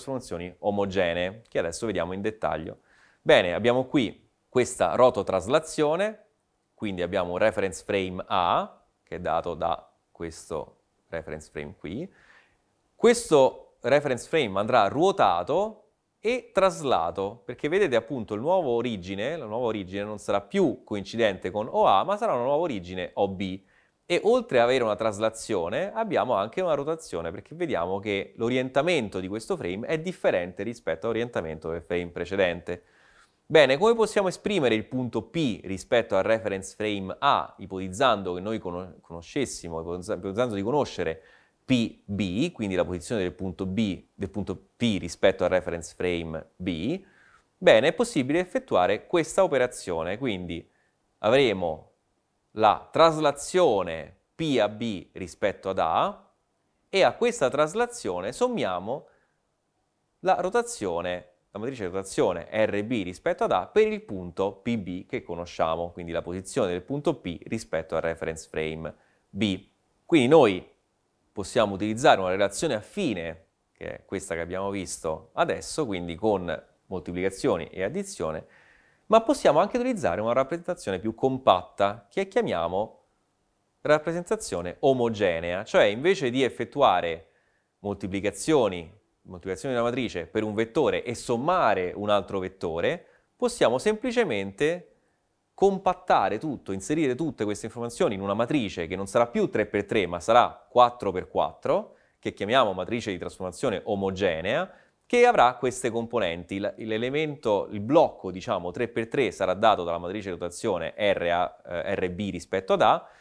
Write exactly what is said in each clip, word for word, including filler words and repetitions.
trasformazioni omogenee, che adesso vediamo in dettaglio. Bene, abbiamo qui questa rototraslazione, quindi abbiamo un reference frame A, che è dato da questo reference frame qui. Questo reference frame andrà ruotato e traslato, perché vedete appunto il nuovo origine, la nuova origine non sarà più coincidente con O A, ma sarà una nuova origine O B. E oltre ad avere una traslazione, abbiamo anche una rotazione, perché vediamo che l'orientamento di questo frame è differente rispetto all'orientamento del frame precedente. Bene, come possiamo esprimere il punto P rispetto al reference frame A, ipotizzando che noi conoscessimo, ipotizzando di conoscere P B, quindi la posizione del punto B, del punto P rispetto al reference frame B? Bene, è possibile effettuare questa operazione, quindi avremo la traslazione P a B rispetto ad A e a questa traslazione sommiamo la rotazione, la matrice di rotazione R B rispetto ad A per il punto P B che conosciamo, quindi la posizione del punto P rispetto al reference frame B. Quindi noi possiamo utilizzare una relazione affine, che è questa che abbiamo visto adesso, quindi con moltiplicazioni e addizione, ma possiamo anche utilizzare una rappresentazione più compatta, che chiamiamo rappresentazione omogenea, cioè invece di effettuare moltiplicazioni, moltiplicazioni della matrice per un vettore e sommare un altro vettore, possiamo semplicemente compattare tutto, inserire tutte queste informazioni in una matrice che non sarà più tre per tre, ma sarà quattro per quattro, che chiamiamo matrice di trasformazione omogenea, che avrà queste componenti. L'elemento, il blocco, diciamo, tre per tre sarà dato dalla matrice di rotazione R A, eh, R B rispetto ad A.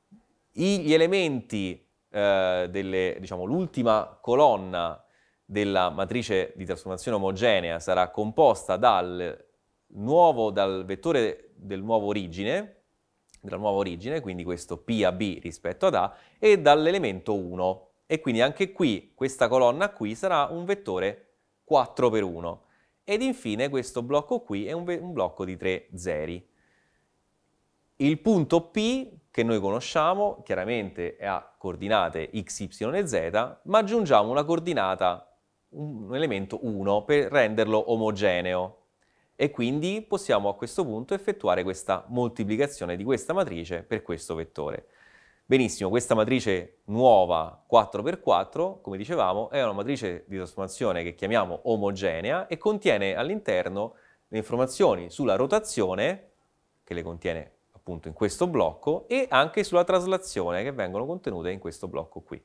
Gli elementi, eh, delle, diciamo, l'ultima colonna della matrice di trasformazione omogenea sarà composta dal nuovo, dal vettore del nuovo origine, della nuova origine, quindi questo P a B rispetto ad A, e dall'elemento uno. E quindi anche qui, questa colonna qui sarà un vettore quattro per uno. Ed infine questo blocco qui è un, un blocco di tre zeri. Il punto P, che noi conosciamo, chiaramente ha coordinate x, y e z, ma aggiungiamo una coordinata, un elemento uno, per renderlo omogeneo. E quindi possiamo a questo punto effettuare questa moltiplicazione di questa matrice per questo vettore. Benissimo, questa matrice nuova quattro per quattro, come dicevamo, è una matrice di trasformazione che chiamiamo omogenea e contiene all'interno le informazioni sulla rotazione, che le contiene appunto in questo blocco, e anche sulla traslazione, che vengono contenute in questo blocco qui.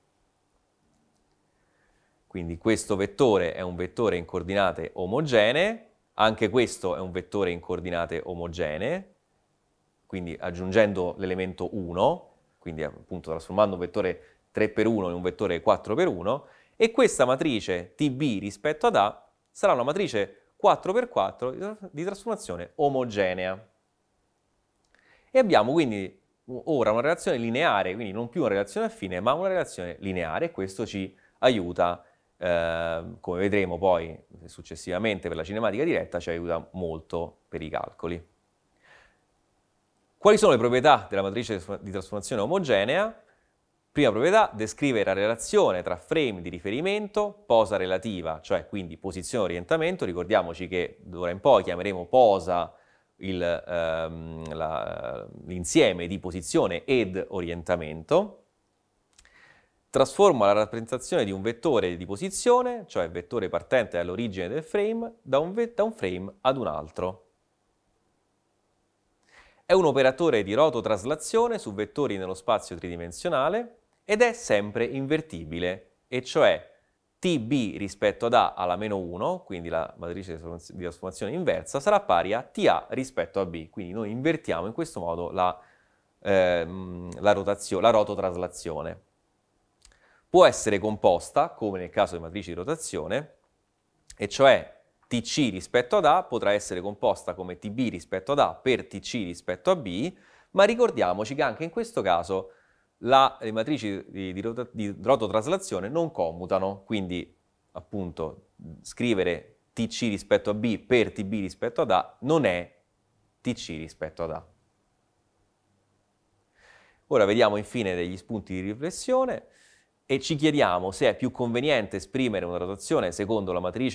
Quindi questo vettore è un vettore in coordinate omogenee, anche questo è un vettore in coordinate omogenee, quindi aggiungendo l'elemento uno, quindi appunto trasformando un vettore tre per uno in un vettore quattro per uno, e questa matrice T B rispetto ad A sarà una matrice quattro per quattro di trasformazione omogenea. E abbiamo quindi ora una relazione lineare, quindi non più una relazione affine, ma una relazione lineare, e questo ci aiuta, eh, come vedremo poi successivamente per la cinematica diretta, ci aiuta molto per i calcoli. Quali sono le proprietà della matrice di trasformazione omogenea? Prima proprietà, descrive la relazione tra frame di riferimento, posa relativa, cioè quindi posizione e orientamento. Ricordiamoci che d'ora in poi chiameremo posa ehm, l'insieme di posizione ed orientamento. Trasforma la rappresentazione di un vettore di posizione, cioè vettore partente dall'origine del frame, da un, da un frame ad un altro. È un operatore di rototraslazione su vettori nello spazio tridimensionale ed è sempre invertibile, e cioè T B rispetto ad A alla meno uno, quindi la matrice di trasformazione inversa, sarà pari a T A rispetto a B. Quindi noi invertiamo in questo modo la, ehm, la, rotazio- la rototraslazione. Può essere composta, come nel caso di matrici di rotazione, e cioè T C rispetto ad A potrà essere composta come T B rispetto ad A per T C rispetto a B, ma ricordiamoci che anche in questo caso la, le matrici di, di, rota, di rototraslazione non commutano, quindi appunto scrivere T C rispetto a B per T B rispetto ad A non è T C rispetto ad A. Ora vediamo infine degli spunti di riflessione. E ci chiediamo se è più conveniente esprimere una rotazione secondo la matrice